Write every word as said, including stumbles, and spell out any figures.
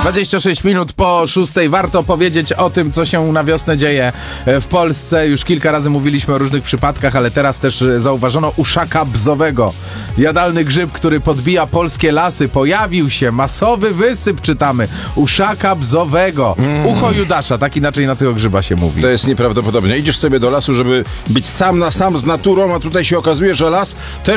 dwadzieścia sześć minut po szóstej. Warto powiedzieć o tym, co się na wiosnę dzieje w Polsce. Już kilka razy mówiliśmy o różnych przypadkach, ale teraz też zauważono uszaka bzowego. Jadalny grzyb, który podbija polskie lasy. Pojawił się masowy wysyp, czytamy. Uszaka bzowego. Mm. Ucho Judasza, tak inaczej na tego grzyba się mówi. To jest nieprawdopodobne. Idziesz sobie do lasu, żeby być sam na sam z naturą, a tutaj się okazuje, że las też